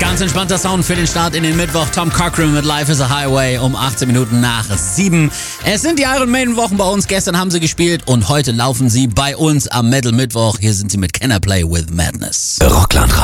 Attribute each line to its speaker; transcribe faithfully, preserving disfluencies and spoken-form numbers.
Speaker 1: Ganz entspannter Sound für den Start in den Mittwoch. Tom Cochrane mit Life is a Highway um achtzehn Minuten nach sieben. Es sind die Iron Maiden Wochen bei uns. Gestern haben sie gespielt und heute laufen sie bei uns am Metal Mittwoch. Hier sind sie mit Can I Play with Madness.
Speaker 2: Rockland